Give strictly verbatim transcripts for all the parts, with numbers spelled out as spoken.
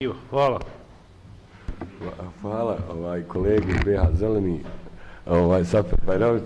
Hvala. Hvala ovaj, kolegi B H Zeleni, ovaj, Safet Bajrović.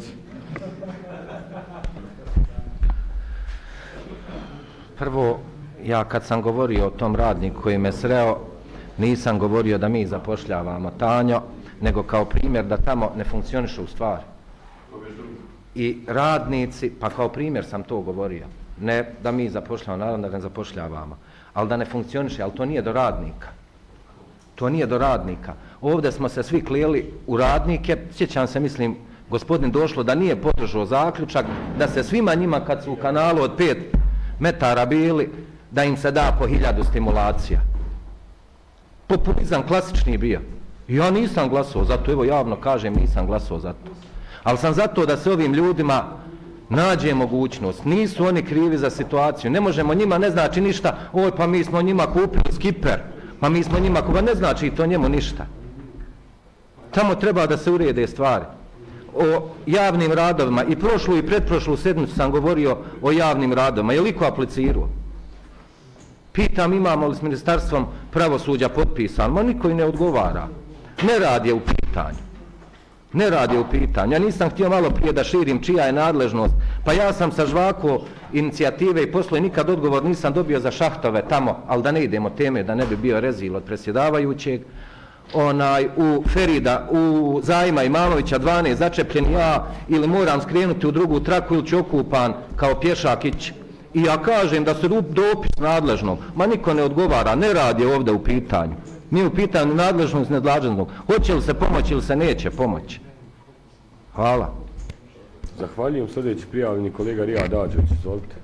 Prvo, ja kad sam govorio o tom radniku koji me sreo, nisam govorio da mi zapošljavamo Tanjo, nego kao primjer da tamo ne funkcioniše u stvari. I radnici, pa kao primjer sam to govorio, ne da mi zapošljavamo, naravno da ne zapošljavamo, ali da ne funkcioniše, ali to nije do radnika. To nije do radnika. Ovdje smo se svi klijeli u radnike, sjećam se, mislim, gospodin došlo da nije podržao zaključak, da se svima njima kad su u kanalu od pet metara bili, da im se da po hiljadu stimulacija. Populizam klasični bio. Ja nisam glasao za to, evo javno kažem, nisam glasao za to. Ali sam zato da se ovim ljudima nađe mogućnost. Nisu oni krivi za situaciju. Ne možemo njima, ne znači ništa, oj pa mi smo njima kupili skiper, pa mi smo njima kupili, ne znači to njemu ništa. Tamo treba da se urede stvari. O javnim radovima, i prošlu i pretprošlu sedmicu sam govorio o javnim radovima. Je li ko aplicirao? Pitam imamo li s ministarstvom pravosuđa potpisan, ma niko i ne odgovara. Ne rad je u pitanju. Ne rad je u pitanju. Ja nisam htio malo prije da širim čija je nadležnost. Pa ja sam sa žvako inicijative i posle nikad odgovor nisam dobio za šahtove tamo, ali da ne idemo teme, da ne bi bio rezil od presjedavajućeg. Onaj, u Ferida, u Zajma Imanovića dvanaest začepljen ja ili moram skrenuti u drugu traku ili ću okupan kao pješak ići. I ja kažem da se dopis nadležnog, ma niko ne odgovara, ne rad je ovdje u pitanju. Mi u pitanju nadležnog i nadležnog. Hoće li se pomoći ili se neće pomoći? Hvala. Zahvaljujem. Sljedeći prijavljeni kolega Rijad Ađević, izvolite.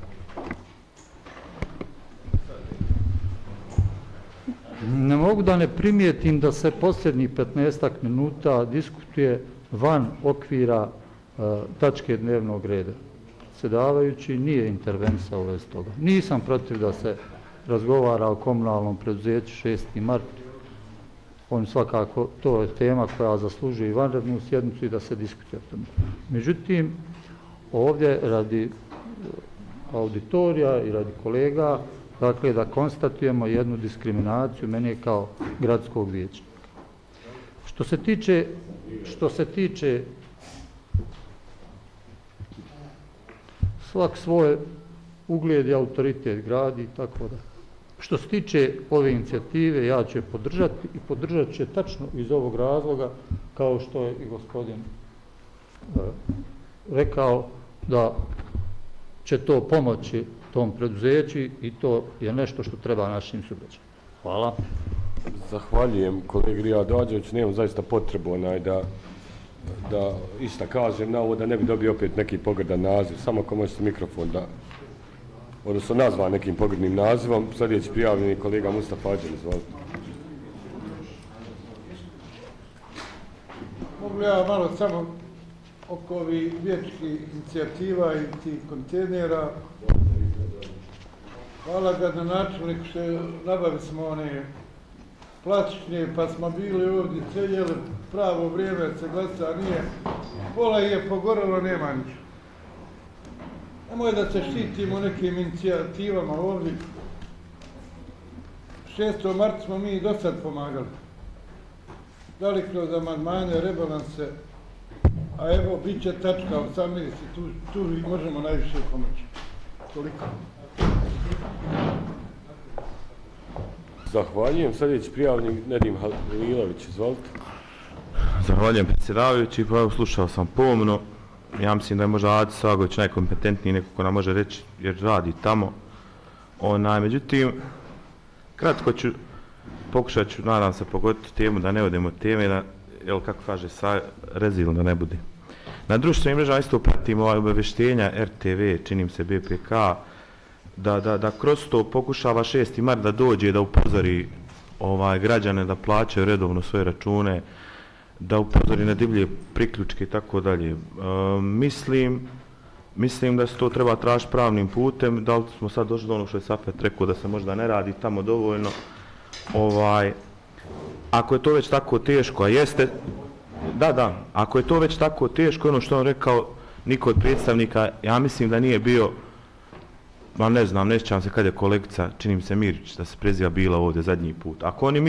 Ne mogu da ne primijetim da se posljednjih petnaestak minuta diskutuje van okvira uh, tačke dnevnog reda. Predsjedavajući nije intervenisao u vezi toga. Nisam protiv da se razgovara o komunalnom preduzeću šesti mart. On svakako, to je tema koja zaslužuje i vanrednu sjednicu i da se diskutuje o tome. Međutim, ovdje radi auditorija i radi kolega, dakle da konstatujemo jednu diskriminaciju mene kao gradskog vijećnika. Što se tiče, što se tiče svak svoj ugled i autoritet gradi, tako da. Što se tiče ove inicijative, ja ću je podržati i podržat će tačno iz ovog razloga, kao što je i gospodin e, rekao, da će to pomoći tom preduzeću i to je nešto što treba našim sugrađanima. Hvala. Zahvaljujem kolegi Rijad Ađević, nemam zaista potrebu onaj da da ista kažem na ovo da ne bi dobio opet neki pogrdan naziv, samo ako možete mikrofon da odnosno nazva nekim pogrdnim nazivom. Sljedeći prijavljeni kolega Mustafa Ađel, izvolite. Mogu ja malo samo oko ovih vijećkih inicijativa i tih kontejnera. Hvala gradonačelniku što nabavili smo one plastične, pa smo bili ovdje celjeli pravo vrijeme, se glasa nije. Pola je pogorelo, nema ničega. Nemoj da se štitimo nekim inicijativama ovdje. šestog marta smo mi do sad pomagali. Da li kroz amandmane, rebalanse, a evo, bit će tačka osamnaest i tu, tu možemo najviše pomoći. Toliko. Zahvaljujem. Sljedeći prijavljeni Nedim Halilović, izvolite. Zahvaljujem predsjedavajući, pa evo slušao sam pomno. Ja mislim da je možda Adi Sagović najkompetentniji, neko ko nam može reći jer radi tamo. Onaj, međutim, kratko ću, pokušat ću, nadam se, pogoditi temu da ne odemo teme, da, jel kako kaže, sa rezil da ne bude. Na društvenim mrežama isto pratimo ovaj obavještenja R T V, činim se B P K, da, da, da kroz to pokušava šesti mart da dođe da upozori ovaj, građane da plaćaju redovno svoje račune, da upozori na divlje priključke i tako dalje. Mislim, mislim da se to treba tražiti pravnim putem, da li smo sad došli do ono što je Safet rekao da se možda ne radi tamo dovoljno. Ovaj, ako je to već tako teško, a jeste, da, da, ako je to već tako teško, ono što on rekao, niko od predstavnika, ja mislim da nije bio, ma ne znam, ne sjećam se kad je kolegica, čini mi se Mirić, da se preziva bila ovdje zadnji put. Ako oni